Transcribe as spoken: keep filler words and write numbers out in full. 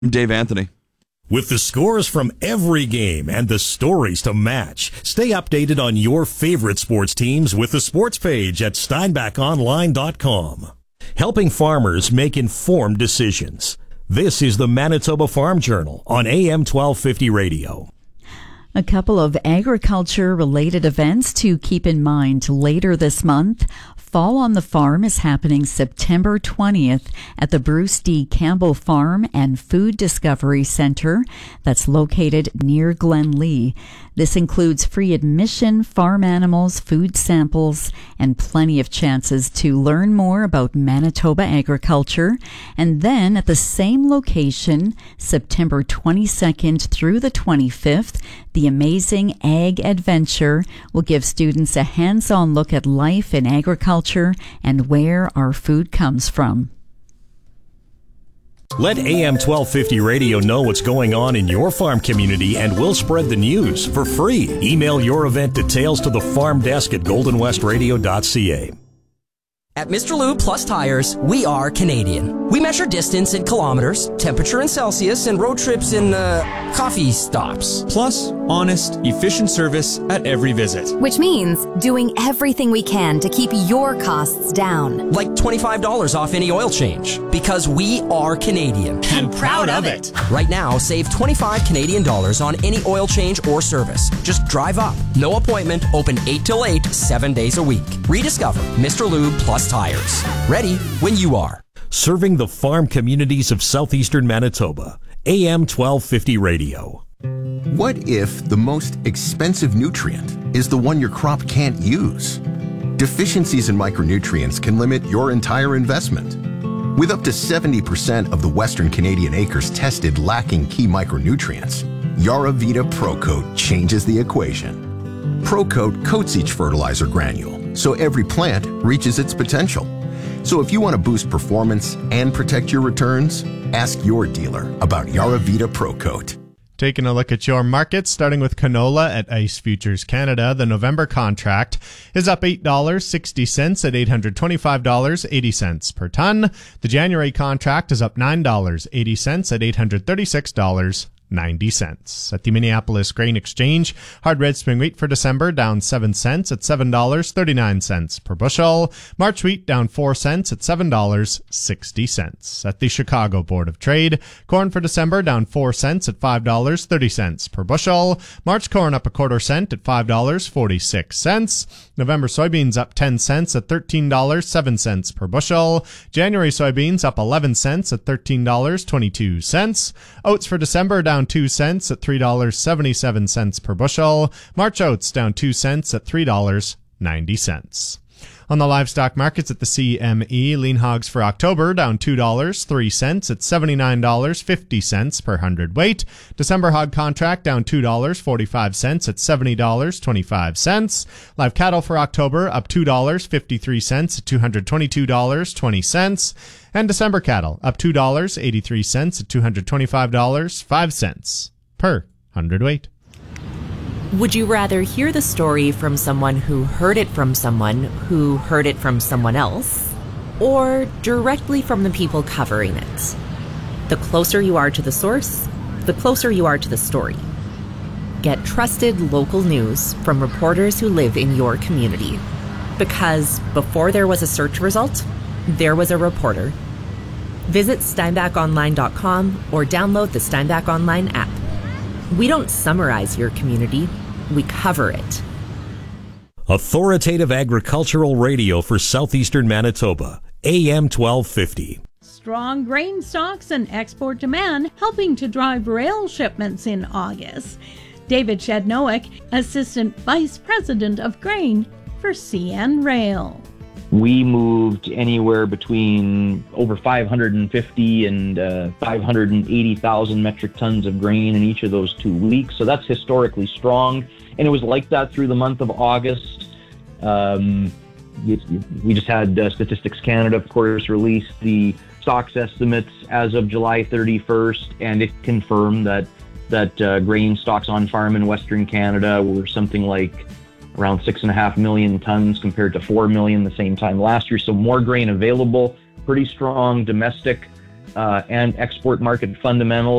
Dave Anthony. With the scores from every game and the stories to match, stay updated on your favorite sports teams with the sports page at steinbach online dot com. Helping farmers make informed decisions. This is the Manitoba Farm Journal on A M twelve fifty radio. A couple of agriculture-related events to keep in mind later this month. Fall on the Farm is happening September twentieth at the Bruce D. Campbell Farm and Food Discovery Center that's located near Glenlee. This includes free admission, farm animals, food samples, and plenty of chances to learn more about Manitoba agriculture. And then at the same location, September twenty-second through the twenty-fifth, the Amazing Ag Adventure will give students a hands-on look at life in agriculture and where our food comes from. Let A M twelve fifty radio know what's going on in your farm community, and we'll spread the news for free. Email your event details to the farm desk at golden west radio dot c a. At Mister Lube Plus Tires, we are Canadian. We measure distance in kilometers, temperature in Celsius, and road trips in, uh, coffee stops. Plus, honest, efficient service at every visit. Which means doing everything we can to keep your costs down. Like twenty-five dollars off any oil change. Because we are Canadian. And proud of it. Right now, save twenty-five Canadian dollars on any oil change or service. Just drive up. No appointment. Open eight till eight, seven days a week. Rediscover Mister Lube Plus Tires. Ready when you are. Serving the farm communities of southeastern Manitoba. A M twelve fifty radio. What if the most expensive nutrient is the one your crop can't use? Deficiencies in micronutrients can limit your entire investment. With up to seventy percent of the Western Canadian acres tested lacking key micronutrients, Yaravita ProCoat changes the equation. ProCoat coats each fertilizer granule so every plant reaches its potential. So if you want to boost performance and protect your returns, ask your dealer about Yaravita ProCoat. Taking a look at your markets, starting with canola at Ice Futures Canada. The November contract is up eight dollars and sixty cents at eight hundred twenty-five dollars and eighty cents per ton. The January contract is up nine dollars and eighty cents at eight hundred thirty-six dollars and ninety cents. At the Minneapolis Grain Exchange, hard red spring wheat for December down seven cents at seven dollars and thirty-nine cents per bushel. March wheat down four cents at seven dollars and sixty cents. At the Chicago Board of Trade, corn for December down four cents at five dollars and thirty cents per bushel. March corn up a quarter cent at five dollars and forty-six cents. November soybeans up ten cents at thirteen dollars and seven cents per bushel. January soybeans up eleven cents at thirteen dollars and twenty-two cents. Oats for December down two cents at three dollars and seventy-seven cents per bushel. March oats down two cents at three dollars and ninety cents. On the livestock markets at the C M E, lean hogs for October down two dollars and three cents at seventy-nine dollars and fifty cents per hundredweight. December hog contract down two dollars and forty-five cents at seventy dollars and twenty-five cents. Live cattle for October up two dollars and fifty-three cents at two hundred twenty-two dollars and twenty cents. And December cattle up two dollars and eighty-three cents at two hundred twenty-five dollars and five cents per hundredweight. Would you rather hear the story from someone who heard it from someone who heard it from someone else, or directly from the people covering it? The closer you are to the source, the closer you are to the story. Get trusted local news from reporters who live in your community. Because before there was a search result, there was a reporter. Visit steinbach online dot com or download the Steinbach Online app. We don't summarize your community, we cover it. Authoritative agricultural radio for southeastern Manitoba, A M twelve fifty. Strong grain stocks and export demand helping to drive rail shipments in August. David Shednowick, Assistant Vice President of Grain for C N Rail. We moved anywhere between over five hundred fifty and uh, five hundred eighty thousand metric tons of grain in each of those two weeks. So that's historically strong. And it was like that through the month of August. Um, we just had uh, Statistics Canada, of course, release the stocks estimates as of July thirty-first, and it confirmed that, that uh, grain stocks on farm in Western Canada were something like around six and a half million tons compared to four million the same time last year. So more grain available, pretty strong domestic uh, and export market fundamentals